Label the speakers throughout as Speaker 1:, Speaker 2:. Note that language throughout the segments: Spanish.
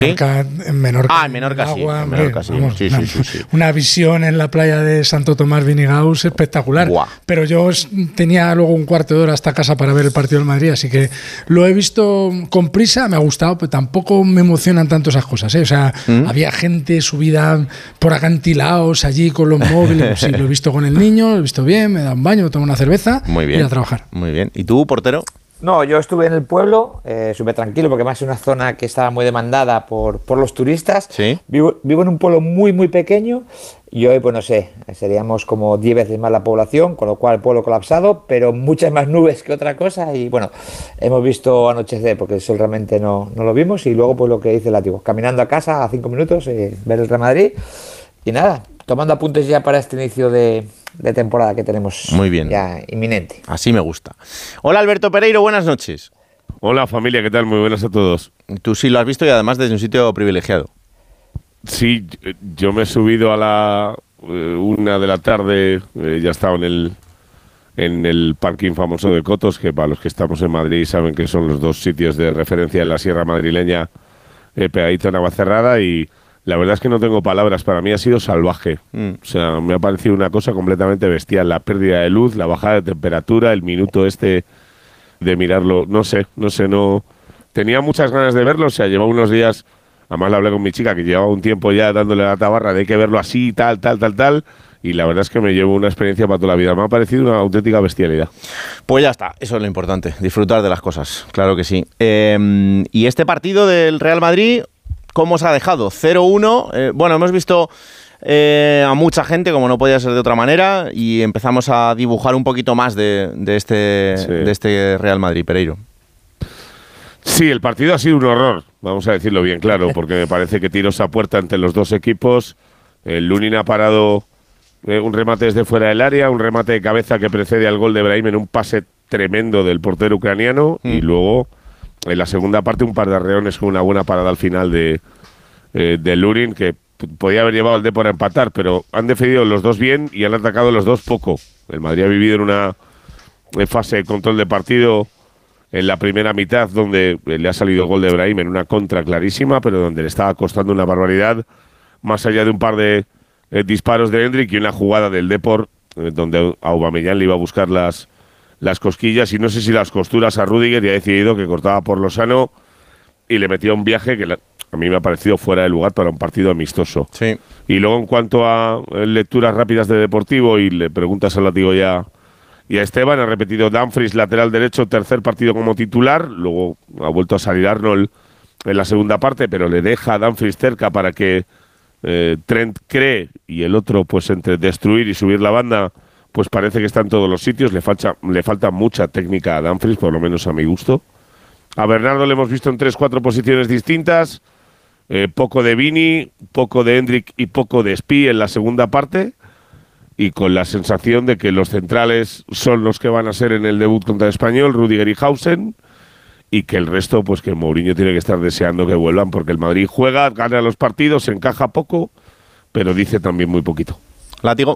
Speaker 1: En Menorca.
Speaker 2: En Menorca sí.
Speaker 1: Agua,
Speaker 2: En Menorca sí.
Speaker 1: Vamos,
Speaker 2: Sí.
Speaker 1: Una visión en la playa de Santo Tomás Vinigaus espectacular.
Speaker 2: Buah.
Speaker 1: Pero yo tenía luego un cuarto de hora hasta casa para ver el partido del Madrid, así que lo he visto con prisa, me ha gustado, pero tampoco me emocionan tanto esas cosas, ¿eh? O sea, había gente subida por acantilados allí con los móviles. Sí, lo he visto con el niño, lo he visto bien, me da un baño, me tomo una cerveza
Speaker 2: Muy bien.
Speaker 1: y a trabajar.
Speaker 2: Muy bien. ¿Y tú, portero?
Speaker 3: No, yo estuve en el pueblo, súper tranquilo, porque además es una zona que estaba muy demandada por los turistas.
Speaker 2: Sí.
Speaker 3: Vivo en un pueblo muy, muy pequeño y hoy, pues no sé, seríamos como 10 veces más la población, con lo cual el pueblo colapsado, pero muchas más nubes que otra cosa. Y bueno, hemos visto anochecer, porque el sol realmente no lo vimos. Y luego, pues lo que dice el látigo, caminando a casa a 5 minutos, ver el Real Madrid. Y nada, tomando apuntes ya para este inicio de temporada que tenemos
Speaker 2: muy bien,
Speaker 3: ya inminente.
Speaker 2: Así me gusta. Hola Alberto Pereiro, buenas noches.
Speaker 4: Hola familia, ¿qué tal? Muy buenas a todos.
Speaker 2: Tú sí lo has visto y además desde un sitio privilegiado.
Speaker 4: Sí, yo me he subido a la 1 de la tarde, ya estaba en el parking famoso de Cotos, que para los que estamos en Madrid saben que son los dos sitios de referencia en la sierra madrileña, pegadito a Navacerrada, y la verdad es que no tengo palabras, para mí ha sido salvaje. O sea, me ha parecido una cosa completamente bestial, la pérdida de luz, la bajada de temperatura, el minuto de mirarlo, no sé, tenía muchas ganas de verlo, o sea, llevaba unos días, además le hablé con mi chica que llevaba un tiempo ya dándole la tabarra de hay que verlo así, tal, y la verdad es que me llevo una experiencia para toda la vida, me ha parecido una auténtica bestialidad.
Speaker 2: Pues ya está, eso es lo importante, disfrutar de las cosas, claro que sí. Y este partido del Real Madrid, ¿cómo os ha dejado? 0-1. Bueno, hemos visto a mucha gente, como no podía ser de otra manera, y empezamos a dibujar un poquito más de este Real Madrid, Pereiro.
Speaker 4: Sí, el partido ha sido un horror, vamos a decirlo bien claro, porque me parece que tiros a puerta entre los dos equipos. El Lunin ha parado un remate desde fuera del área, un remate de cabeza que precede al gol de Brahim en un pase tremendo del portero ucraniano, y luego en la segunda parte un par de arreones con una buena parada al final de Lunin, que podía haber llevado al Depor a empatar, pero han defendido los dos bien y han atacado los dos poco. El Madrid ha vivido en una fase de control de partido en la primera mitad, donde le ha salido el gol de Brahim en una contra clarísima, pero donde le estaba costando una barbaridad, más allá de un par de disparos de Hendrik y una jugada del Depor, donde Aubameyang le iba a buscar las cosquillas y no sé si las costuras a Rüdiger, y ha decidido que cortaba por Lozano y le metió un viaje que a mí me ha parecido fuera de lugar para un partido amistoso.
Speaker 2: Sí.
Speaker 4: Y luego, en cuanto a lecturas rápidas de Deportivo, y le preguntas al látigo y a Esteban, ha repetido Dumfries, lateral derecho, tercer partido como titular, luego ha vuelto a salir Arnold en la segunda parte, pero le deja a Dumfries cerca para que Trent cree, y el otro, pues entre destruir y subir la banda, pues parece que está en todos los sitios. Le falta mucha técnica a Dumfries, por lo menos a mi gusto. A Bernardo le hemos visto en 3-4 posiciones distintas, poco de Vini, poco de Hendrik y poco de Spi en la segunda parte, y con la sensación de que los centrales son los que van a ser en el debut contra el Español, Rüdiger y Hausen, y que el resto, pues que Mourinho tiene que estar deseando que vuelvan, porque el Madrid juega, gana los partidos, encaja poco, pero dice también muy poquito.
Speaker 2: Látigo.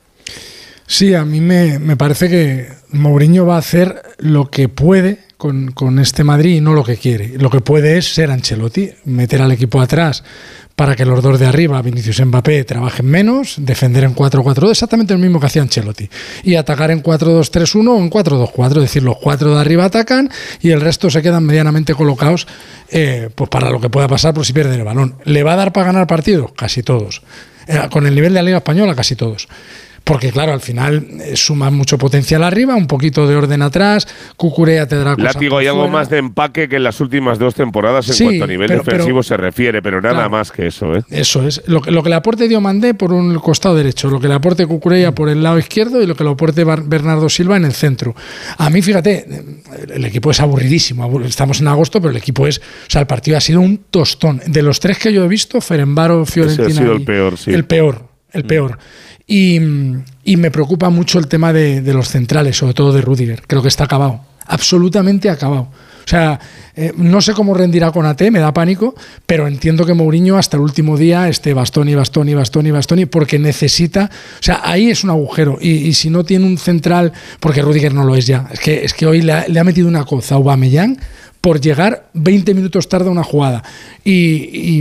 Speaker 1: Sí, a mí me parece que Mourinho va a hacer lo que puede con este Madrid y no lo que quiere. Lo que puede es ser Ancelotti, meter al equipo atrás para que los dos de arriba, Vinicius y Mbappé, trabajen menos, defender en 4-4-2, exactamente lo mismo que hacía Ancelotti, y atacar en 4-2-3-1 o en 4-2-4, es decir, los 4 de arriba atacan y el resto se quedan medianamente colocados pues para lo que pueda pasar por si pierden el balón. ¿Le va a dar para ganar partidos? Casi todos. Con el nivel de la Liga Española, casi todos. Porque claro, al final suma mucho potencial arriba, un poquito de orden atrás, Cucurella te dará cosas.
Speaker 4: Látigo, hay algo más de empaque que en las últimas 2 temporadas en cuanto a nivel defensivo se refiere, pero nada claro, más que eso.
Speaker 1: Eso es. Lo que le aporte Diomandé por un costado derecho, lo que le aporte Cucurella por el lado izquierdo y lo que le aporte Bernardo Silva en el centro. A mí, fíjate, el equipo es aburridísimo. Estamos en agosto, pero el equipo es... O sea, el partido ha sido un tostón. De los 3 que yo he visto, Ferenbaro, Fiorentina...
Speaker 4: Ese ha sido el peor, sí.
Speaker 1: El peor. Y me preocupa mucho el tema de los centrales, sobre todo de Rüdiger. Creo que está acabado, absolutamente acabado. O sea, no sé cómo rendirá con AT, me da pánico, pero entiendo que Mourinho hasta el último día esté Bastoni, porque necesita... O sea, ahí es un agujero. Y si no tiene un central, porque Rüdiger no lo es ya, es que hoy le ha metido una coza a Aubameyang por llegar 20 minutos tarde a una jugada. Y